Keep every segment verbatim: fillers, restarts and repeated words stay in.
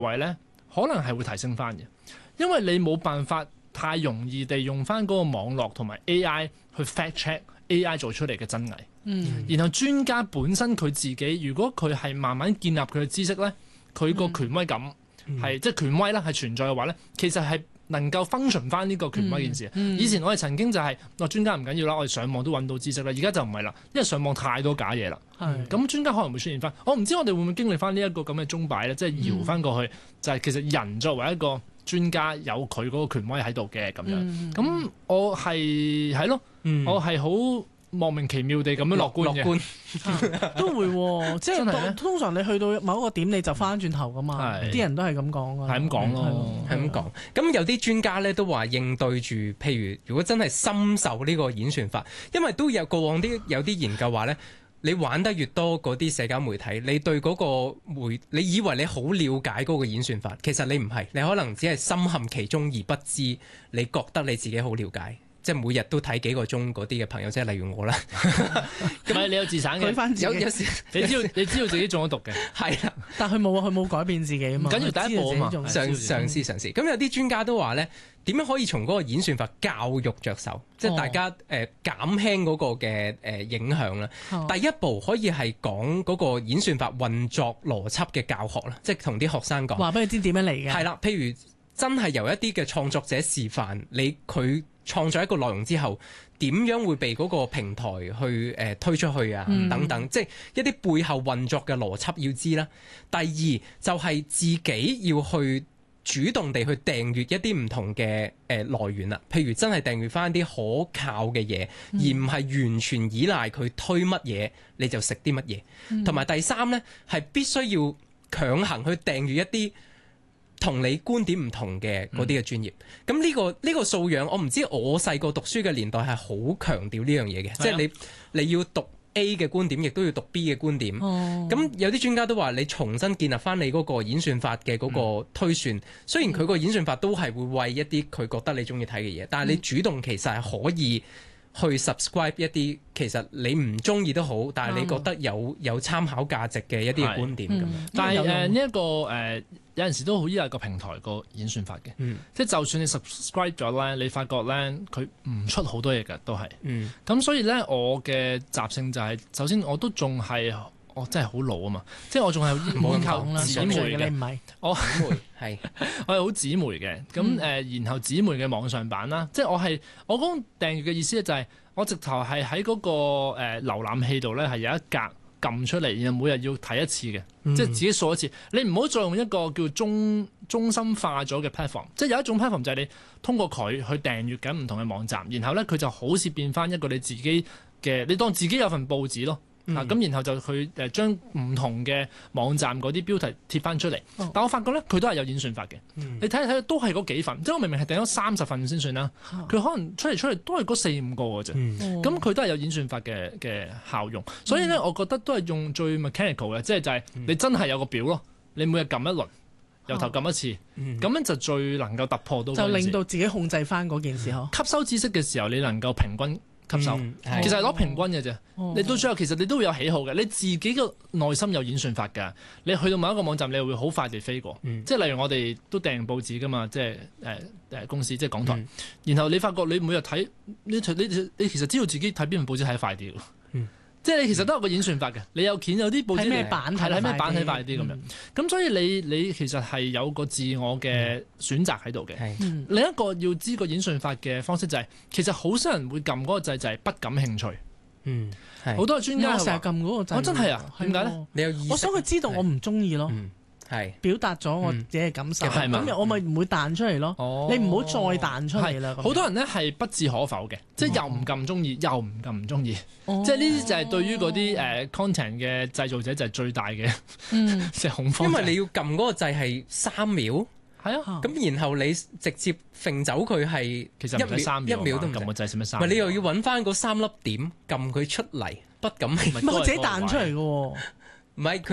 位咧，可能係會提升翻嘅，因為你冇辦法太容易地用翻嗰個網絡同埋 A I 去 fact check A I 做出嚟嘅真偽。嗯，然後專家本身佢自己，如果佢係慢慢建立佢嘅知識咧，佢個權威感係、嗯、即係權威啦，係存在嘅話咧，其實係能夠 function 翻呢個權威件事。嗯嗯、以前我哋曾經就係、是，我專家唔緊要啦，我哋上網都揾到知識啦。而家就唔係啦，因為上網太多假嘢啦。係咁、嗯，專家可能會出現翻。我唔知我哋會唔會經歷翻呢一個咁嘅鐘擺咧，即係搖翻過去，嗯、就係其實人作為一個專家有佢嗰個權威喺度嘅咁樣。咁、嗯、我係係咯，嗯、我係好莫名其妙地咁樣樂觀嘅，樂觀都會、哦，即係通常你去到某一個點你就翻轉頭噶嘛，啲人都係咁講噶， 係咁講咯， 係咁講。咁有啲專家咧都話應對住，譬如如果真係深受呢個演算法，因為都有過往啲有啲研究話咧，你玩得越多嗰啲社交媒體，你對嗰個媒，你以為你好了解嗰個演算法，其實你唔係，你可能只係深陷其中而不知，你覺得你自己好了解。即係每日都睇幾個鐘嗰啲嘅朋友，即係例如我啦。 唔係你有自省嘅，有有時你知道你知道自己中咗毒嘅， 係啦。 但佢冇啊，佢冇改變自己啊嘛。 唔緊要第一步啊嘛， 嘗嘗試嘗試。咁有啲專家都話咧，點樣可以從嗰個演算法教育着手，即係大家誒、呃、減輕嗰個嘅誒影響啦。哦、第一步可以係講嗰個演算法運作邏輯嘅教學啦，即係同啲學生講， 話俾佢知點樣嚟嘅。 係啦，譬如真係由一啲嘅創作者示範，你佢。創作一個內容之後，點樣會被嗰個平台去誒、呃、推出去啊？嗯、等等，即係一啲背後運作嘅邏輯要知啦。第二就係、是、自己要去主動地去訂閱一啲唔同嘅誒、呃、來源啦。譬如真係訂閱翻啲可靠嘅嘢，嗯、而唔係完全依賴佢推乜嘢你就食啲乜嘢。同埋、嗯、第三呢，係必須要強行去訂閱一啲同你觀點唔同嘅嗰啲嘅專業，咁呢、嗯這個呢、這個素養，我唔知我細個讀書嘅年代係好強調呢樣嘢嘅，即係、啊、你你要讀 A 嘅觀點，亦都要讀 B 嘅觀點。咁、哦、有啲專家都話，你重新建立翻你嗰個演算法嘅嗰個推算，嗯、雖然佢個演算法都係會餵一啲佢覺得你中意睇嘅嘢，但係你主動其實係可以去 subscribe 一啲其實你唔中意都好，但係你覺得有有參考價值嘅一啲嘅觀點咁樣。 嗯、但係誒呢一個誒。呃有陣時都好依賴個平台個演算法嘅，嗯、即係就算你 subscribe 咗咧，你發覺咧佢唔出好多嘢㗎，都係。咁、嗯、所以咧，我嘅習性就係、是，首先我都仲係，我真係好老啊嘛，即係我仲係依靠紙媒嘅， 你唔係我紙媒係， 我係好紙媒嘅。咁誒、嗯，然後紙媒嘅網上版啦，即係我係我嗰個訂閱嘅意思咧，就係我直頭係喺嗰個誒瀏覽器度咧係有一格。撳出嚟，然後每日要睇一次嘅，嗯、即係自己掃一次。你唔好再用一個叫中中心化咗嘅 platform，即係有一種 platform 就係你通過佢去訂閱緊唔同嘅網站，然後咧佢就好似變翻一個你自己嘅，你當自己有份報紙咯。咁、嗯啊、然後就佢誒將唔同嘅網站嗰啲標題貼翻出嚟。哦、但我發覺咧，佢都係有演算法嘅。嗯、你睇嚟睇去都係嗰幾份，即係我明明係訂咗三十份先算啦，佢、啊、可能出嚟出嚟都係嗰四五個嘅啫。咁佢、嗯、都係有演算法嘅嘅效用。所以咧，我覺得都係用最 mechanical 嘅，即係就係你真係有個表咯，你每日撳一輪，由頭撳一次，咁、嗯、樣就最能夠突破到。就令到自己控制翻嗰件事呵。 吸收知識嘅時候，你能夠平均吸收，嗯、其實係攞平均嘅啫。哦、你到最後其實你都會有喜好嘅，你自己嘅內心有演算法㗎。你去到某一個網站，你會好快地飛過。嗯、即係例如我哋都訂報紙㗎嘛，即係誒誒公司即係港台。嗯、然後你發覺你每日睇，你你你，你其實知道自己睇邊份報紙睇快啲。嗯、即係你其實都有個演算法嘅。你有見有啲報紙咩版係喺咩版睇快啲咁樣。咁、嗯、所以你你其實係有個自我嘅選擇喺度嘅。嗯、另一個要知個演算法嘅方式就係、是，其實好少人會撳嗰個掣，就係不感興趣。嗯，好多專家成日撳嗰個掣。 我真係啊，點解咧？ 你有意識， 我想佢知道我唔中意咯。係表達咗我自己嘅感受，咁、嗯、我咪唔會彈出嚟咯。哦、你唔好再彈出嚟啦。 好多人咧係不置可否嘅，即係又唔咁中意，又唔咁唔中意。哦、即係呢啲就係對於嗰啲誒 content 嘅製造者就係最大嘅即係恐慌。 因為你要撳嗰個掣係三秒。 係啊， 咁然後你直接揈走佢係其實唔使三秒，一秒都唔撳個掣，使乜三秒？ 唔係你又要揾翻嗰三粒點撳佢出嚟，不感興趣。 唔係佢自己彈出嚟嘅喎。 唔係佢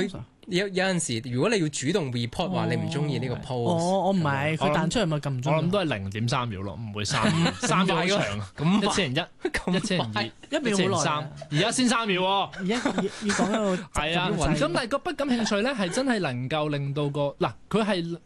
有有陣時，如果你要主動 report 話你唔中意呢個 post， 我我唔係佢彈出嚟咪撳唔中。 我諗都係零點三秒咯，唔會三秒，三秒好長。咁一千零一，一千零二， 一秒好耐。 三，而家先三秒喎。 而家要要講一個係啊，咁但係個不感興趣咧係真係能夠令到個嗱，佢係